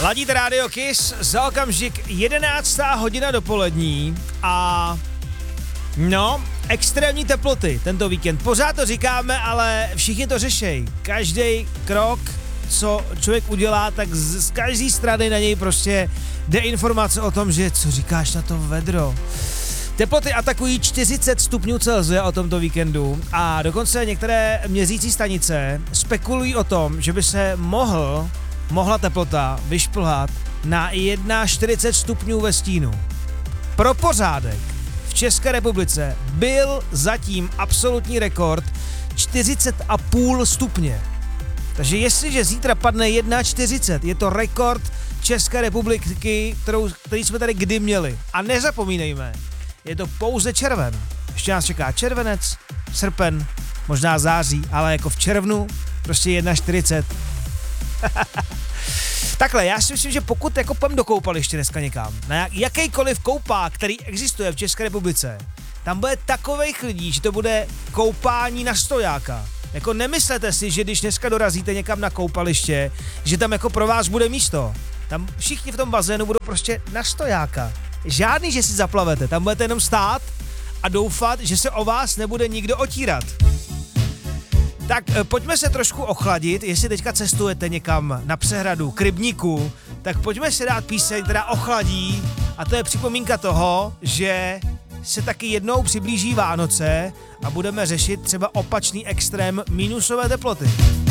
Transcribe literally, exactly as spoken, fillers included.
Ladíte Radio Kiss, za okamžik jedenáctá hodina dopolední a no, extrémní teploty tento víkend. Pořád to říkáme, ale všichni to řešejí. Každý krok, co člověk udělá, tak z, z každé strany na něj prostě jde informace o tom, že co říkáš na to vedro. Teploty atakují čtyřicet stupňů Celsia o tomto víkendu a dokonce některé měřící stanice spekulují o tom, že by se mohl, mohla teplota vyšplhat na čtyřicet jedna stupňů ve stínu. Pro pořádek, v České republice byl zatím absolutní rekord čtyřicet a půl stupně. Takže jestliže zítra padne čtyřicet jedna, je to rekord České republiky, kterou, který jsme tady kdy měli. A nezapomínejme, je to pouze červen. Ještě nás čeká červenec, srpen, možná září, ale jako v červnu prostě čtyřicet jedna. Takhle, já si myslím, že pokud jako půjdeme do koupaliště dneska někam, na jakýkoliv koupák, který existuje v České republice, tam bude takovejch lidí, že to bude koupání na stojáka. Jako nemyslete si, že když dneska dorazíte někam na koupaliště, že tam jako pro vás bude místo. Tam všichni v tom bazénu budou prostě na stojáka. Žádný, že si zaplavete, tam budete jenom stát a doufat, že se o vás nebude nikdo otírat. Tak pojďme se trošku ochladit, jestli teďka cestujete někam na přehradu, k rybníku, tak pojďme si dát píseň, která ochladí, a to je připomínka toho, že se taky jednou přiblíží Vánoce a budeme řešit třeba opačný extrém minusové teploty.